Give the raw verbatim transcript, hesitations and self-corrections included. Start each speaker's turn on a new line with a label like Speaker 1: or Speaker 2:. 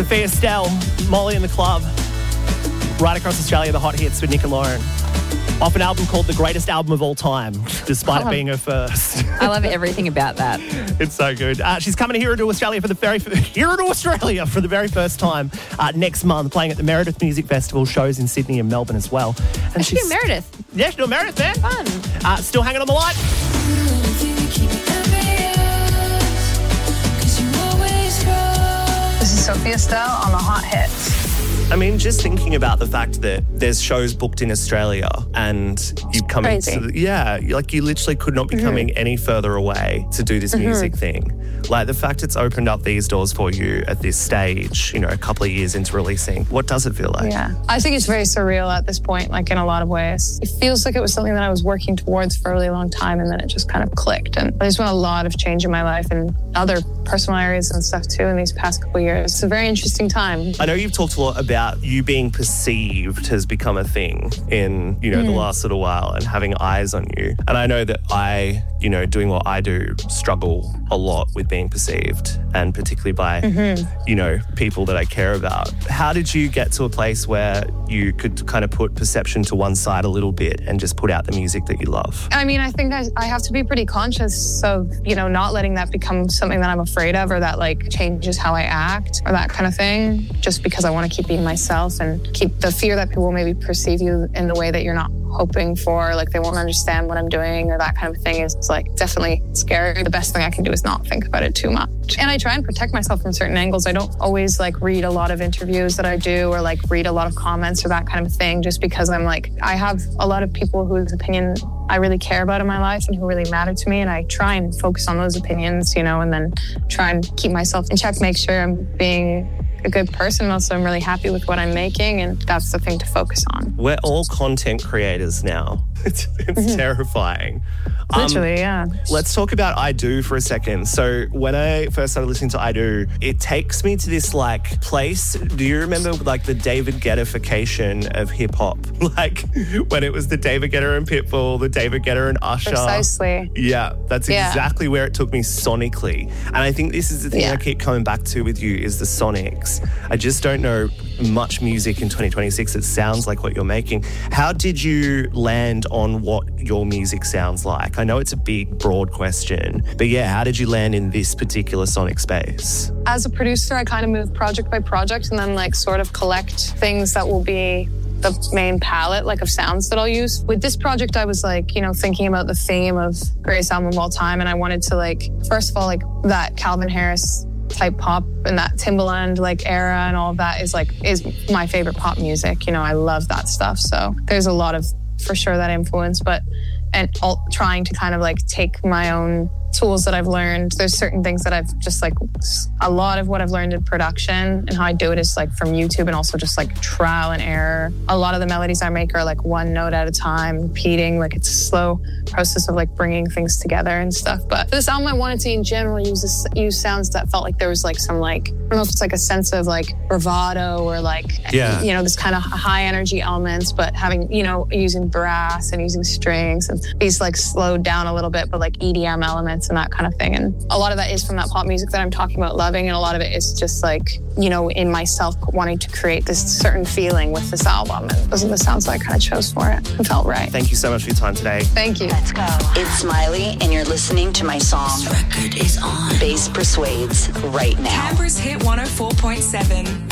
Speaker 1: Sophia Stell, Molly in the Club. Right across Australia, the hot hits with Nick and Lauren. Off an album called The Greatest Album of All Time, despite it being her first.
Speaker 2: I love everything about that.
Speaker 1: It's so good. Uh, she's coming here to Australia for the very here to Australia for the very first time uh, next month, playing at the Meredith Music Festival, shows in Sydney and Melbourne as well. And
Speaker 2: I should
Speaker 1: she's
Speaker 2: do Meredith.
Speaker 1: Yeah, she's doing Meredith, man.
Speaker 2: Fun.
Speaker 1: Uh, still hanging on the line.
Speaker 3: This is Sophia Stell on the Hot Hits.
Speaker 1: I mean, just thinking about the fact that there's shows booked in Australia and you come
Speaker 3: Crazy.
Speaker 1: into the, yeah, like you literally could not be mm-hmm. coming any further away to do this mm-hmm. music thing. Like the fact it's opened up these doors for you at this stage, you know, a couple of years into releasing, what does it feel like?
Speaker 3: Yeah, I think it's very surreal at this point, like in a lot of ways. It feels like it was something that I was working towards for a really long time and then it just kind of clicked. And there's been a lot of change in my life and other personal areas and stuff too in these past couple of years. It's a very interesting time.
Speaker 1: I know you've talked a lot about you being perceived has become a thing in, you know, mm. the last little while and having eyes on you. And I know that I, you know, doing what I do, struggle a lot with being perceived and particularly by, mm-hmm. you know, people that I care about. How did you get to a place where you could kind of put perception to one side a little bit and just put out the music that you love?
Speaker 3: I mean, I think I, I have to be pretty conscious of, you know, not letting that become something that I'm afraid of or that like changes how I act or that kind of thing, just because I want to keep being myself and keep the fear that people will maybe perceive you in the way that you're not hoping for, like they won't understand what I'm doing or that kind of thing is like definitely scary. The best thing I can do is not think about it too much. And I try and protect myself from certain angles. I don't always like read a lot of interviews that I do or like read a lot of comments or that kind of thing just because I'm like, I have a lot of people whose opinion I really care about in my life and who really matter to me. And I try and focus on those opinions, you know, and then try and keep myself in check, make sure I'm being a good person. Also, I'm really happy with what I'm making, and that's the thing to focus on.
Speaker 1: We're all content creators now. It's, it's mm-hmm. terrifying.
Speaker 3: Literally,
Speaker 1: um,
Speaker 3: yeah.
Speaker 1: Let's talk about I Do for a second. So when I first started listening to I Do, it takes me to this like place. Do you remember like the David Guetta-fication of hip hop? Like when it was the David Guetta and Pitbull, the David Guetta and Usher.
Speaker 3: Precisely.
Speaker 1: Yeah, that's
Speaker 3: yeah.
Speaker 1: exactly where it took me sonically. And I think this is the thing yeah. I keep coming back to with you is the sonics. I just don't know much music in twenty twenty-six that sounds like what you're making. How did you land on what your music sounds like? I know it's a big, broad question, but yeah, how did you land in this particular sonic space?
Speaker 3: As a producer, I kind of move project by project and then like sort of collect things that will be the main palette like of sounds that I'll use. With this project, I was like, you know, thinking about the theme of greatest album of all time. And I wanted to like, first of all, like that Calvin Harris type pop and that Timbaland like era and all of that is like, is my favorite pop music. You know, I love that stuff. So there's a lot of, for sure, that influence, but and all, trying to kind of like take my own tools that I've learned. There's certain things that I've just like, a lot of what I've learned in production and how I do it is like from YouTube and also just like trial and error. A lot of the melodies I make are like one note at a time, repeating, like it's a slow process of like bringing things together and stuff. But for this album, I wanted to in general use this, use sounds that felt like there was like some like, I don't know if it's like a sense of like bravado or like, yeah. you know, this kind of high energy elements, but having, you know, using brass and using strings and these like slowed down a little bit, but like E D M elements and that kind of thing. And a lot of that is from that pop music that I'm talking about loving. And a lot of it is just like, you know, in myself wanting to create this certain feeling with this album. And those are the sounds that I kind of chose for it and felt right.
Speaker 1: Thank you so much for your time today.
Speaker 3: Thank you.
Speaker 4: Let's go. It's Smiley and you're listening to my song. This record is on. Bass Persuades right now.
Speaker 5: Canberra's Hit one oh four point seven.